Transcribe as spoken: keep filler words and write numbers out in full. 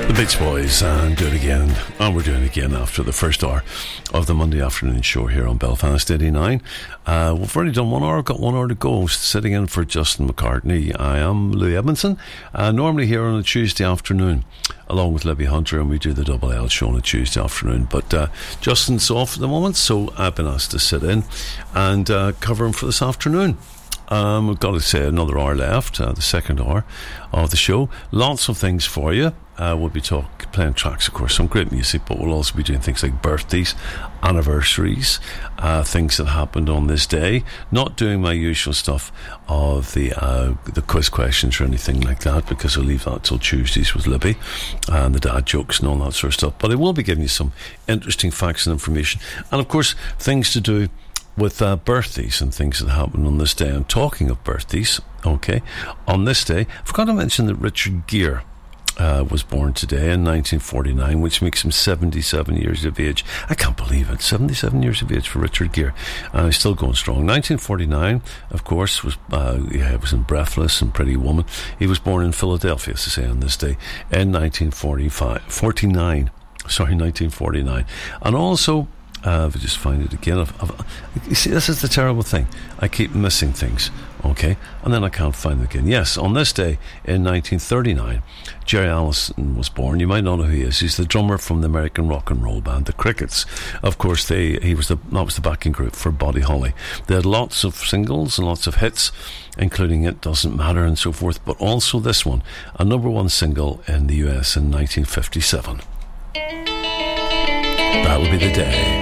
The Beach Boys and Do It Again, and we're doing it again after the first hour of the Monday afternoon show here on Belfast eighty-nine. Uh, we've already done one hour, got one hour to go. Sitting in for Justin McCartney, I am Louis Edmondson, uh, normally here on a Tuesday afternoon along with Libby Hunter, and we do the Double L show on a Tuesday afternoon, but uh, Justin's off at the moment, so I've been asked to sit in and uh, cover him for this afternoon. Um, we've got to say another hour left, uh, the second hour of the show. Lots of things for you. Uh, we'll be talk, playing tracks, of course, some great music, but we'll also be doing things like birthdays, anniversaries, uh, things that happened on this day. Not doing my usual stuff of the uh, the quiz questions or anything like that, because I'll leave that till Tuesdays with Libby and the dad jokes and all that sort of stuff. But I will be giving you some interesting facts and information, and of course things to do with uh, birthdays and things that happened on this day. I'm talking of birthdays, okay, on this day, I forgot to mention that Richard Gere uh, was born today in nineteen forty-nine, which makes him seventy-seven years of age. I can't believe it, seventy-seven years of age for Richard Gere, and he's still going strong. nineteen forty-nine, of course, was uh, yeah, he was in Breathless and Pretty Woman. He was born in Philadelphia, as I say, on this day in nineteen forty-five, forty-nine, sorry, nineteen forty-nine, and also Uh, if I just find it again, I've, I've, you see, this is the terrible thing. I keep missing things, okay, and then I can't find them again. Yes, on this day in nineteen thirty-nine, Jerry Allison was born. You might not know who he is. He's the drummer from the American rock and roll band, the Crickets. Of course, they he was the that was the backing group for Buddy Holly. They had lots of singles and lots of hits, including It Doesn't Matter and so forth, but also this one, a number one single in the U S in nineteen fifty-seven. That would be the day.